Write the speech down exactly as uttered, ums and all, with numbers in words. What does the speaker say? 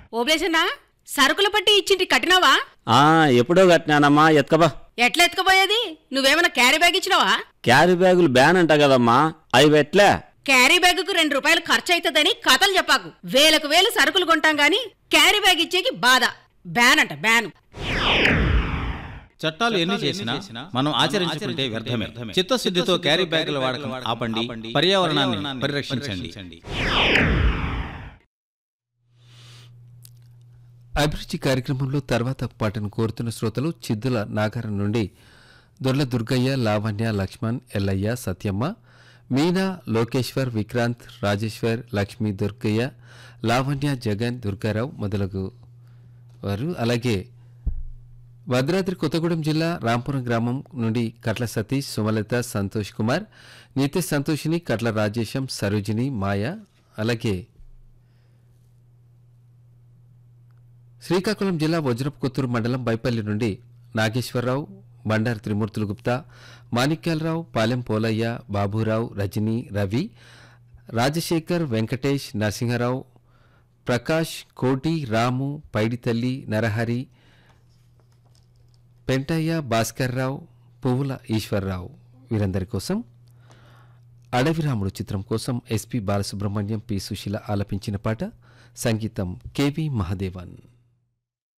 ఓబ్లేసన్నా సరుకుల పట్టి ఇచ్చింటి కట్టినావా? ఆ ఎప్పుడో కట్టినానమ్మా. ఎత్కబా. ఎట్లా ఎత్తుకుపోయేది? నువ్వేమన్నా క్యారీ బ్యాగ్ ఇచ్చినావా? క్యారీ బ్యాగులు బ్యాన్ అంట కదమ్మా, అవి ఎట్లా? క్యారీ బ్యాగుకు రెండు రూపాయలు ఖర్చు అవుతుందని కథలు చెప్పాకు. వేలకు వేలు సరుకులు కొంటాం గాని క్యారీ బ్యాగ్ ఇచ్చేకి బాధ. బ్యాన్ అంట బ్యాను. చట్టాలు ఎన్ని చేసినా మనం ఆచరించుకుంటే వ్యర్థమే. చిత్తశుద్ధితో క్యారీ బ్యాగుల వాడకం ఆపండి, పర్యావరణాన్ని పరిరక్షించండి. అభిరుచి కార్యక్రమంలో తర్వాత పాటను కోరుతున్న శ్రోతలు చిద్దుల నాగారం నుండి దొర్ల దుర్గయ్య, లావణ్య, లక్ష్మణ్, ఎల్లయ్య, సత్యమ్మ, మీనా, లోకేశ్వర్, విక్రాంత్, రాజేశ్వర్, లక్ష్మీ, దుర్గయ్య, లావణ్య, జగన్, దుర్గారావు మొదలగు వారు. అలాగే భద్రాద్రి కొత్తగూడెం జిల్లా రాంపురం గ్రామం నుండి కట్ల సతీష్, సుమలత, సంతోష్ కుమార్, నిత్య సంతోషిని, కట్ల రాజేశం, సరోజిని, మాయ. అలాగే శ్రీకాకుళం జిల్లా వజ్రపు కొత్తూరు మండలం బైపల్లి నుండి నాగేశ్వరరావు, బండారు త్రిమూర్తులు గుప్తా, మాణిక్యాలరావు, పాలెం పోలయ్య, బాబురావు, రజని, రవి, రాజశేఖర్, వెంకటేష్, నరసింహరావు, ప్రకాష్, కోటి, రాము, పైడితల్లి, నరహరి, పెంటయ్య, భాస్కర్రావు, పువ్వుల ఈశ్వర్రావు వీరందరి కోసం అడవిరాముడు చిత్రం కోసం ఎస్పి బాలసుబ్రహ్మణ్యం, పి సుశీల ఆలపించిన పాట. సంగీతం కెవి మహదేవన్.